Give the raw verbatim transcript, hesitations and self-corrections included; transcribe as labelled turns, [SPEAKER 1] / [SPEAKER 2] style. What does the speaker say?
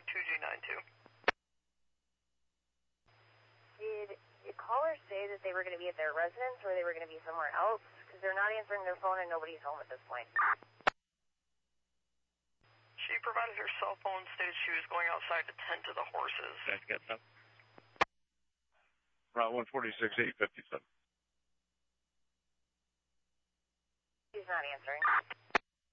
[SPEAKER 1] two G nine two.
[SPEAKER 2] Did the caller say that they were going to be at their residence or they were going to be somewhere else? Because they're not answering their phone and nobody's home at this point.
[SPEAKER 1] She provided her cell phone, stated she was going outside to tend to the horses.
[SPEAKER 3] That's got that. Route one forty-six, eight fifty-seven.
[SPEAKER 2] He's not answering.